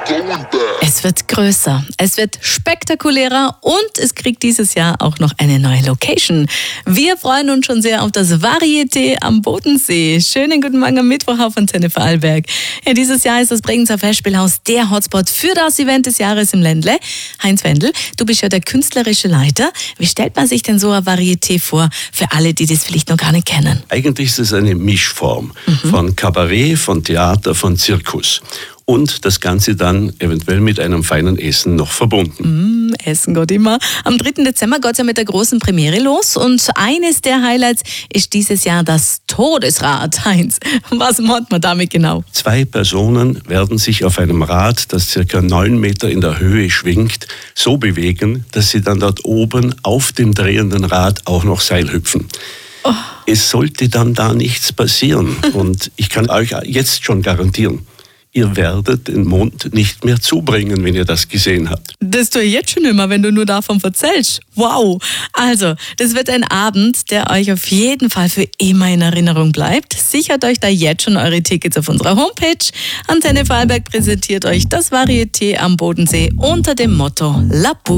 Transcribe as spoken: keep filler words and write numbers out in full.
Es wird größer, es wird spektakulärer und es kriegt dieses Jahr auch noch eine neue Location. Wir freuen uns schon sehr auf das Varieté am Bodensee. Schönen guten Morgen am Mittwoch auf Antenne Vorarlberg. Ja, dieses Jahr ist das Bregenzer Festspielhaus der Hotspot für das Event des Jahres im Ländle. Heinz Wendel, du bist ja der künstlerische Leiter. Wie stellt man sich denn so ein Varieté vor, für alle, die das vielleicht noch gar nicht kennen? Eigentlich ist es eine Mischform mhm. von Kabarett, von Theater, von Zirkus. Und das Ganze dann eventuell mit einem feinen Essen noch verbunden. Mm, Essen geht immer. Am dritten Dezember geht es ja mit der großen Premiere los. Und eines der Highlights ist dieses Jahr das Todesrad. Heinz, was meint man damit genau? Zwei Personen werden sich auf einem Rad, das circa neun Meter in der Höhe schwingt, so bewegen, dass sie dann dort oben auf dem drehenden Rad auch noch Seil hüpfen. Oh. Es sollte dann da nichts passieren. Und ich kann euch jetzt schon garantieren, ihr werdet den Mund nicht mehr zubringen, wenn ihr das gesehen habt. Das tue ich jetzt schon immer, wenn du nur davon erzählst. Wow! Also, das wird ein Abend, der euch auf jeden Fall für immer in Erinnerung bleibt. Sichert euch da jetzt schon eure Tickets auf unserer Homepage. Antenne Vorarlberg präsentiert euch das Varieté am Bodensee unter dem Motto La Boum.